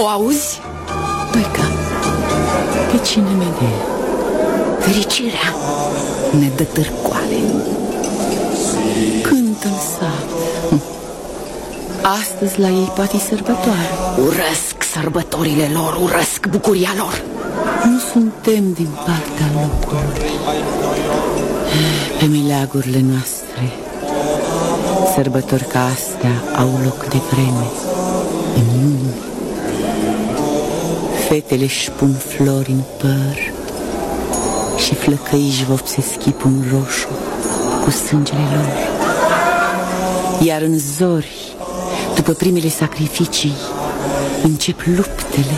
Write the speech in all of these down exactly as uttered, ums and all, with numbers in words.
O auzi? Păi-ca, pe cine Medea? Fericirea ne dă târcoale. Cântă în sat. Astăzi la ei poate-i sărbătoare. Urăsc sărbătorile lor, urăsc bucuria lor. Nu suntem din partea locului. Pe meleagurile noastre sărbători ca astea au loc de vreme în lume. Fetele își pun flori în păr și flăcăii își vopsesc chipul roșu cu sângele lor. Iar în zori, după primele sacrificii, încep luptele.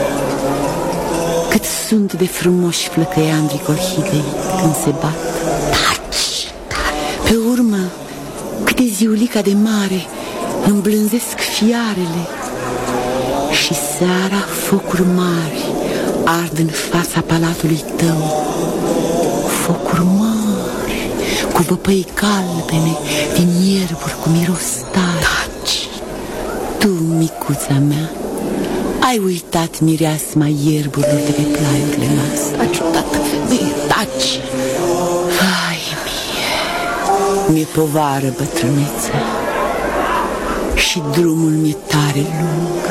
Cât sunt de frumoși flăcăiandrii colhidei când se bat. Taci! Pe urmă, câte ziulica de mare îmblânzesc fiarele. Și seara focuri mari ard în fața palatului tău. Focuri mari, cu văpăi galbene din ierburi cu miros tare. Taci! Tu, micuța mea, ai uitat mireasma ierburilor de pe plaiurile noastre. Taci, tată femeie, taci! Vai mie, mi-e povară bătrânețe și drumul mi-e tare lung.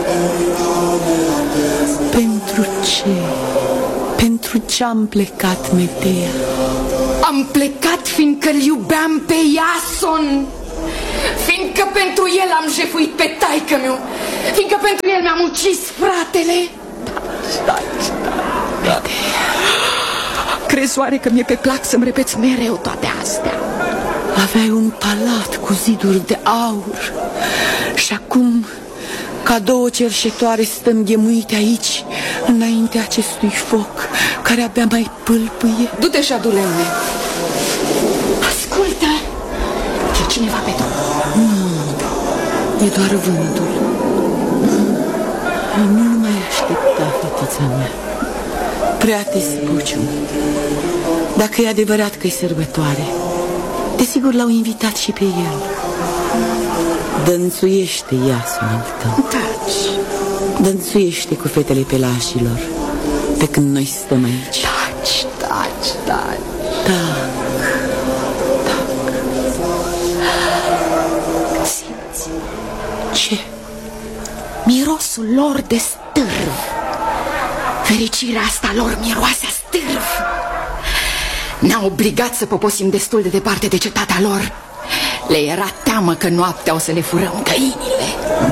Pentru ce? Pentru ce-am plecat, Medea? Am plecat fiindcă-l iubeam pe Iason, fiindcă pentru el am jefuit pe taică-miu, fiindcă pentru el mi-am ucis fratele. Taci, taci, crezi oare că mi-e pe plac să-mi repeți mereu toate astea? Aveai un palat cu ziduri de aur și acum, ca două cerșetoare, stăm ghemuite aici, înaintea acestui foc care abia mai pâlpâie. Du-te și adu lemne. Ascultă! E cineva pe drum. Nu, e doar vântul. Nu mai aștepta, fetița mea. Prea te spuciu. Dacă e adevărat că e sărbătoare, desigur l-au invitat și pe el. Dănțuiește Iason al tău. Taci! Dănțuiește cu fetele pelașilor pe când noi stăm aici. Taci, taci, taci. Tac, tac. Simți Ce? mirosul lor de stârv. Fericirea asta lor miroase a stârv. Ne-a obligat să poposim destul de departe de cetatea lor. Le era teamă că noaptea o să le furăm găinile.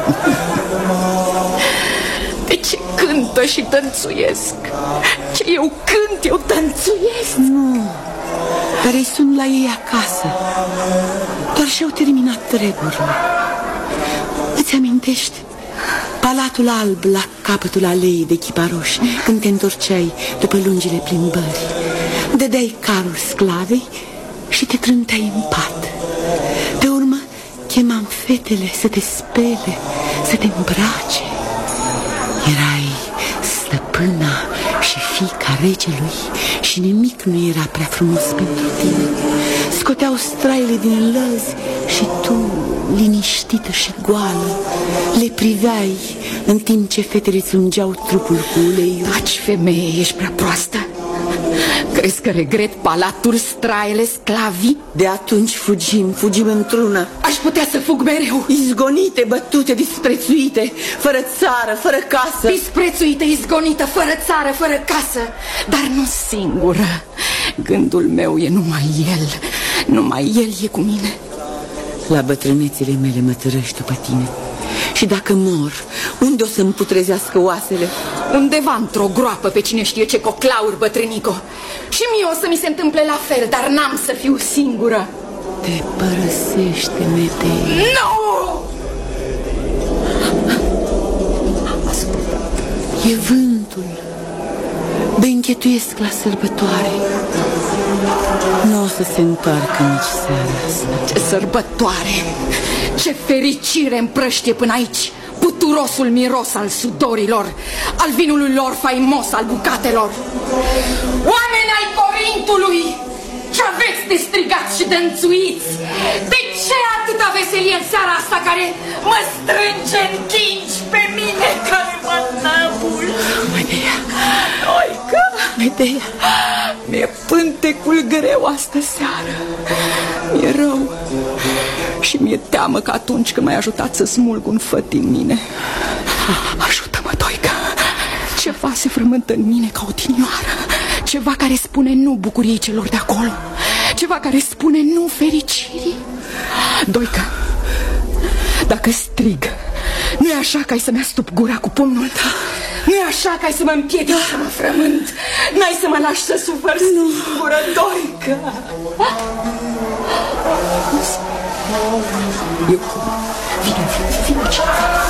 De ce cântă și tănțuiesc? Ce eu cânt, eu tănțuiesc? Nu, dar ei sunt la ei acasă. Doar și-au terminat treburile. Îți amintești palatul alb la capătul aleii de chiparoși, când te întorceai după lungile plimbări? Dădeai carul sclavei și te trânteai în pat. Pe urmă chemam fetele să te spele, să te îmbrace. Erai stăpâna și fiica regelui și nimic nu era prea frumos pentru tine. Scoteau straile din lăzi și tu, liniștită și goală, le priveai în timp ce fetele îți ungeau trupul cu uleiul. Taci, femeie, ești prea proastă. Crezi că regret palatul, straile, sclavii? De atunci fugim, fugim într-una. Aș putea să fug mereu. Izgonite, bătute, disprețuite, fără țară, fără casă. Disprețuită, izgonită, fără țară, fără casă. Dar nu singură. Gândul meu e numai el. Numai el e cu mine. La bătrânețile mele mă târăști după tine. Și dacă mor, unde o să-mi putrezească oasele? Undeva într-o groapă, pe cine știe ce coclauri, bătrânico. Și mie o să mi se întâmple la fel, dar n-am să fiu singură. Te părăsește, Medea. Nu! Ascultă, e vântul. Benchetuiesc la sărbătoare. Nu o să se întoarcă nici seara asta. Ce sărbătoare! Ce fericire împrăștie până aici puturosul miros al sudorilor, al vinului lor faimos, al bucatelor. Oameni ai Corintului, ce aveți de de strigați și dănțuiți? De ce atâta veselie în seara asta care mă strânge în chingi pe mine care mă năbul? Medea, Doica, Medea, mi-e pântecul greu astă seară. Mi-e rău și mi-e teamă că atunci când m-ai ajutat să smulg un făt din mine. Ajută-mă, Doica. Ceva se frământă în mine ca o tinioară. Ceva care spune nu bucuriei celor de acolo. Ceva care spune nu fericirii. Doica, dacă strig, nu-i așa că ai să-mi astup gura cu pumnul tău? Nu-i așa că ai să mă împiedici să mă frământ? N-ai să mă lași să sufăr singură, Doica? Eu, vine, vine, vine, vine.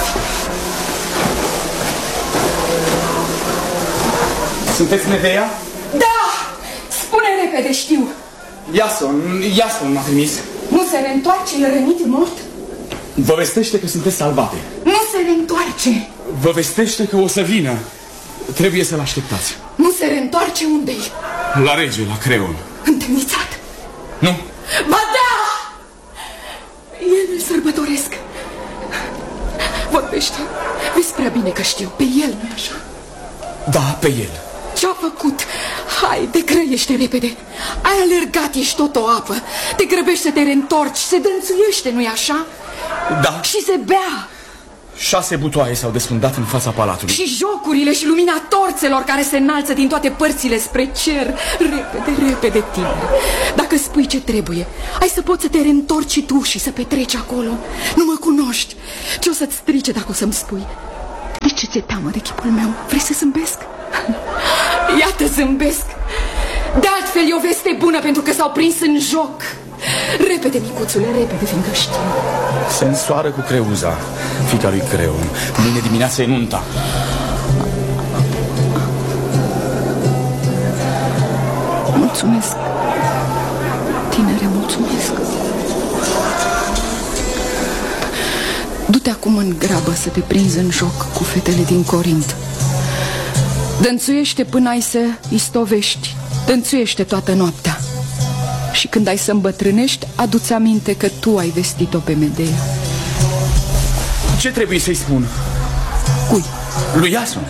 Sunteți Medea? Da! Spune repede, știu. Iason, Iason m-a trimis. Nu se reîntoarce, e rănit mort? Vă vestește că sunteți salvate. Nu se reîntoarce. Vă vestește că o să vină. Trebuie să-l așteptați. Nu se reîntoarce unde-i? La rege, la Creon. Întemnițat? Nu. Ba da! El îl sărbătoresc. Vorbește. Vezi prea bine că știu. Pe el, nu-i așa? Da, pe el. Ce-a făcut? Haide, grăiește repede. Ai alergat, ești tot o apă. Te grăbești să te reîntorci, se dănțuiește, nu-i așa? Da. Și se bea. Șase butoaie s-au desfundat în fața palatului. Și jocurile și lumina torțelor care se înalță din toate părțile spre cer. Repede, repede, tine. Dacă spui ce trebuie, ai să poți să te reîntorci și tu și să petreci acolo. Nu mă cunoști. Ce o să-ți strice dacă o să-mi spui? De ce ți-e teamă de chipul meu? Vrei să zâmbesc? Iată, zâmbesc. De altfel e o veste bună pentru că s-au prins în joc. Repede, micuțule, repede, fiindcă știu. Se însoară cu Creuza, fiica lui Creon. Mâine dimineață e nunta. Mulțumesc, tinere, mulțumesc. Du-te acum în grabă să te prinzi în joc cu fetele din Corint. Dănțuiește până ai să istovești. Dănțuiește toată noaptea. Și când ai să îmbătrânești, adu-ți aminte că tu ai vestit-o pe Medea. Ce trebuie să-i spun? Cui? Lui Iason.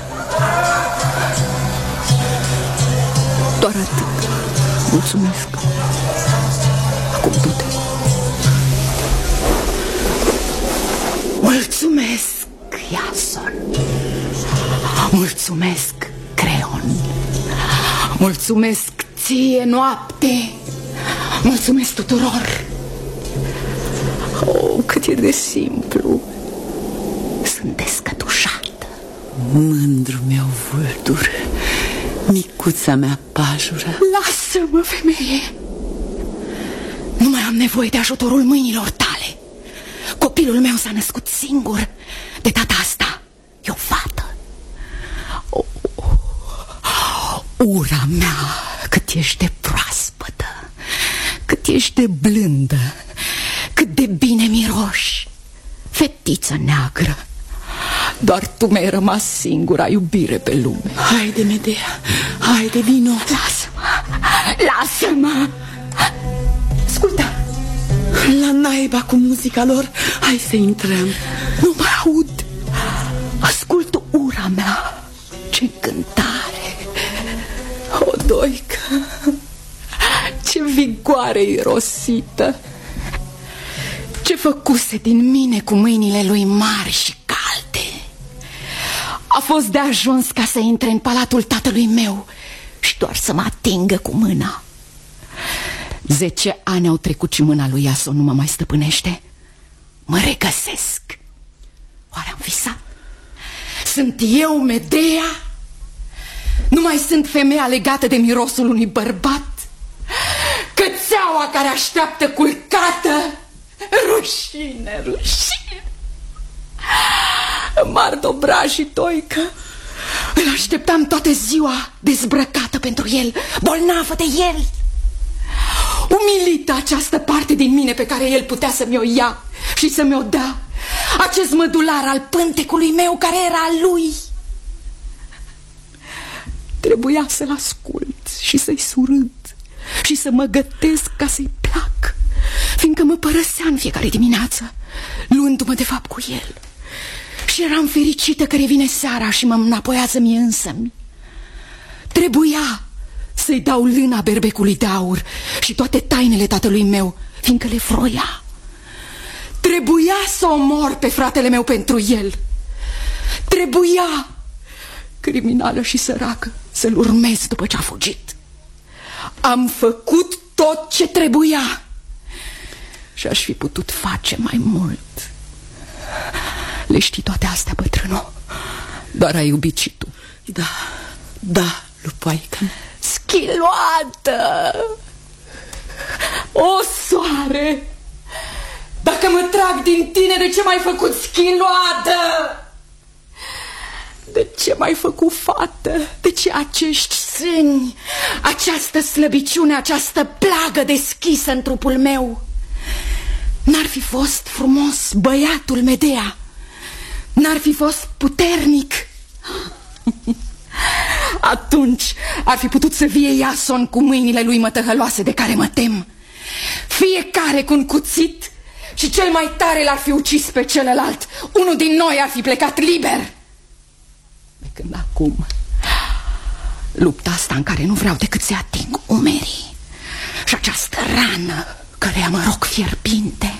Doar atât. Mulțumesc. Acum du-te. Mulțumesc, Iason. Mulțumesc, Creon. Mulțumesc ție, noapte. Mulțumesc tuturor. Oh, cât e de simplu. Sunt descătușată. Mândru meu vultur, micuța mea pajură. Lasă-mă, femeie. Nu mai am nevoie de ajutorul mâinilor tale. Copilul meu s-a născut singur. De data asta e o fată. Oh, ura mea, cât ești de proaspătă, cât ești de blândă, cât de bine miroși. Fetiță neagră, doar tu mi-ai rămas singura iubire pe lume. Haide, Medea, haide, vino. Lasă-mă, lasă-mă. Ascultă. La naiba cu muzica lor. Hai să intrăm. Nu mai aud. Ascult ura mea. Ce cântare. O, Doica, ce vigoare irosită. Ce făcuse din mine cu mâinile lui mari și calde. A fost de ajuns ca să intre în palatul tatălui meu și doar să mă atingă cu mâna. Zece ani au trecut și mâna lui Iason nu mă mai stăpânește. Mă regăsesc. Oare am visat? Sunt eu, Medea? Nu mai sunt femeia legată de mirosul unui bărbat? Cățeaua care așteaptă culcată? Rușine, rușine. Mart obrajii, Doica. Îl așteptam toată ziua dezbrăcată pentru el, bolnavă de el. Umilită această parte din mine pe care el putea să mi-o ia și să mi-o dea. Acest mădular al pântecului meu care era al lui. Trebuia să-l ascult și să-i surâd și să mă gătesc ca să-i plac, fiindcă mă părăsea în fiecare dimineață, luându-mă de fapt cu el. Și eram fericită că revine seara și mă înapoiază mie însămi. Trebuia să-i dau lâna berbecului de aur și toate tainele tatălui meu, fiindcă le froia. Trebuia să omor pe fratele meu pentru el. Trebuia, criminală și săracă, să-l urmez după ce a fugit. Am făcut tot ce trebuia și aș fi putut face mai mult. Le știi toate astea, bătrâno, doar ai iubit și tu. Da, da, lupoaică. Schiloadă! O, soare! Dacă mă trag din tine, de ce m-ai făcut schiloadă? De ce m-ai făcut fată? De ce acești sâni, această slăbiciune, această plagă deschisă în trupul meu? N-ar fi fost frumos băiatul Medea? N-ar fi fost puternic? Atunci ar fi putut să vie Iason cu mâinile lui mătăhăloase de care mă tem, fiecare cu un cuțit, și cel mai tare l-ar fi ucis pe celălalt. Unul din noi ar fi plecat liber. De când acum lupta asta în care nu vreau decât să ating umerii și această rană căreia mă rog fierbinte.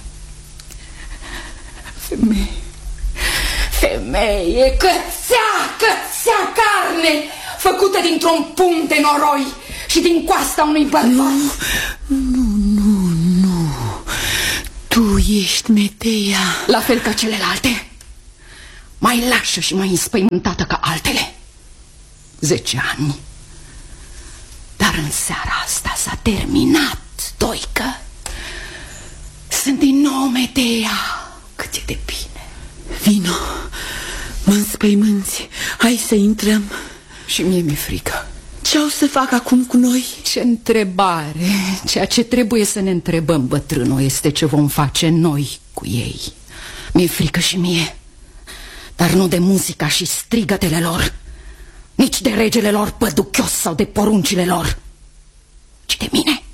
Femeie, femeie, cățea, cățea carne făcută dintr-un pumn de noroi și din coasta unui bărbat. Nu, nu, nu, nu. Tu ești Medea. La fel ca celelalte, mai lașă și mai înspăimântată ca altele. Zece ani. Dar în seara asta s-a terminat, Doică. Sunt din nou Medea. Cât e de bine. Vino, mă înspăimânți. Hai să intrăm. Și mie mi-e frică. Ce au să fac acum cu noi? Ce întrebare! Ceea ce trebuie să ne întrebăm, bătrânul, este ce vom face noi cu ei. Mi-e frică și mie, dar nu de muzica și strigătele lor, nici de regele lor păduchios sau de poruncile lor, ci de mine.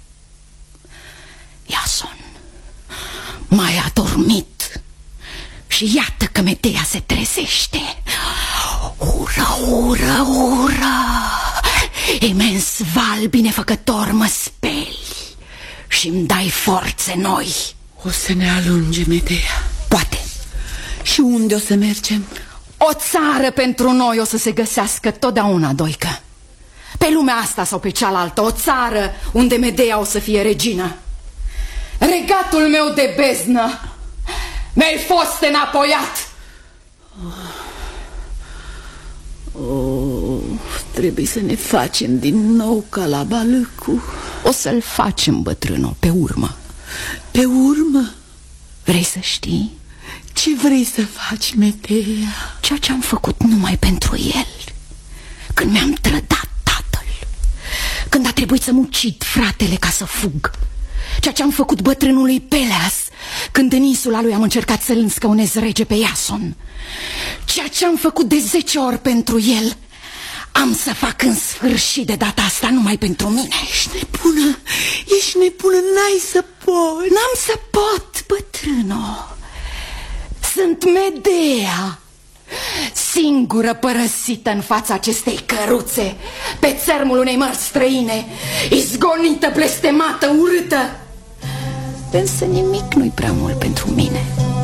Iason mai a dormit și iată că Medea se trezește. Ură, ură, ură! Imens val binefăcător, mă speli și-mi dai forțe noi. O să ne alunge, Medea. Poate. Și unde o să mergem? O țară pentru noi o să se găsească totdeauna, Doică. Pe lumea asta sau pe cealaltă, o țară unde Medea o să fie regină. Regatul meu de beznă mi-ai fost înapoiat. Oh, trebuie să ne facem din nou ca la Balâcu. O să-l facem, bătrână, pe urmă. Pe urmă? Vrei să știi? Ce vrei să faci, Medea? Ceea ce am făcut numai pentru el, când mi-am trădat tatăl, când a trebuit să-mi ucid fratele ca să fug. Ceea ce am făcut bătrânului Peleas, când în insula lui am încercat să-l înscăunez rege pe Iason. Ceea ce am făcut de zece ori pentru el, am să fac în sfârșit de data asta numai pentru mine. Ești nebună, ești nebună, n-ai să poți. N-am să pot, bătrâno. Sunt Medea, singură părăsită în fața acestei căruțe, pe țărmul unei mări străine, izgonită, blestemată, urâtă. Însă nimic nu-i prea mult pentru mine.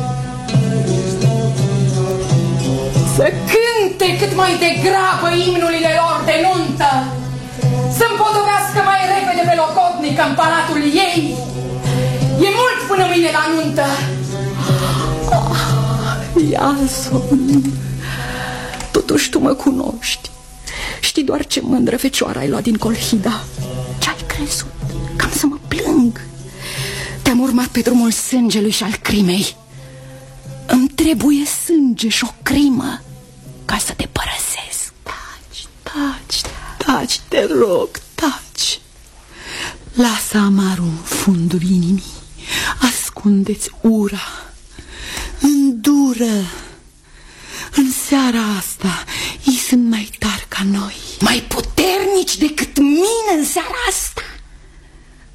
Să cânte cât mai degrabă imnurile lor de nuntă, să-mi podobească mai repede pe locotnică în palatul ei. E mult până mâine la nuntă. Oh, Iason, totuși tu mă cunoști. Știi doar ce mândră fecioară ai luat din Colhida. Ce-ai crezut? Cam să mă plâng. Te-am urmat pe drumul sângelui și al crimei. Îmi trebuie sânge și o crimă ca să te părăsesc. Taci, taci, taci, te rog, taci. Lasă amarul în fundul inimii. Ascundeți ura. Îndură. În seara asta ei sunt mai tari ca noi. Mai puternici decât mine în seara asta?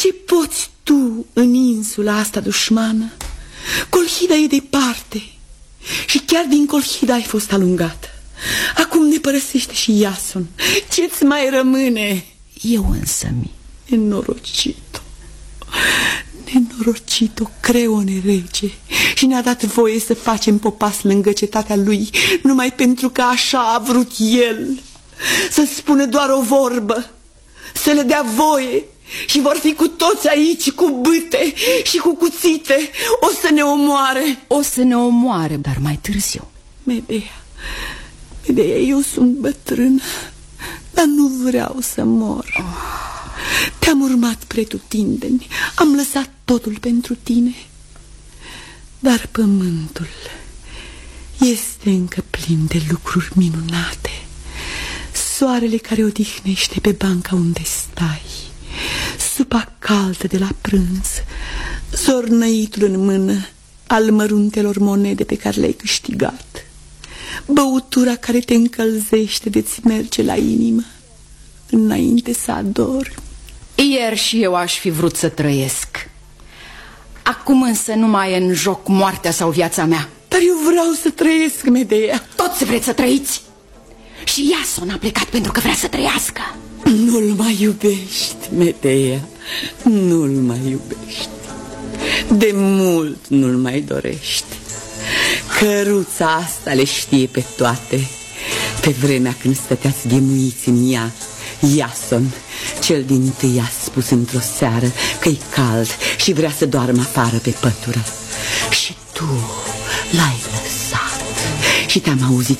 Ce poți tu în insula asta dușmană? Colhida e departe și chiar din Colhida ai fost alungată. Acum ne părăsește și Iason. Ce-ți mai rămâne? Eu însă-mi. Nenorocit-o, nenorocit-o, Creone rege, și ne-a dat voie să facem popas lângă cetatea lui numai pentru că așa a vrut el. Să spună doar o vorbă, să le dea voie și vor fi cu toți aici, cu bâte și cu cuțite. O să ne omoare. O să ne omoare, dar mai târziu. Medea, Medea, eu sunt bătrână, dar nu vreau să mor. oh. Te-am urmat pretutindeni, am lăsat totul pentru tine. Dar pământul este încă plin de lucruri minunate. Soarele care odihnește pe banca unde stai, supa caldă de la prânz, zornăitul în mână al măruntelor monede pe care le-ai câștigat, băutura care te încălzește de-ți merge la inimă înainte să adormi. Ieri și eu aș fi vrut să trăiesc. Acum însă nu mai e în joc moartea sau viața mea. Dar eu vreau să trăiesc, Medea. Toți vreți să trăiți. Și Iason a plecat pentru că vrea să trăiască. Nu-l mai iubești, Medea. Nu-l mai iubești. De mult nu-l mai dorești. Căruța asta le știe pe toate. Pe vremea când stăteați ghemuiți în ea, Iason, cel dintâi, a spus într-o seară că-i cald și vrea să doarmă afară pe pătură. Și tu l-ai lăsat și te-am auzit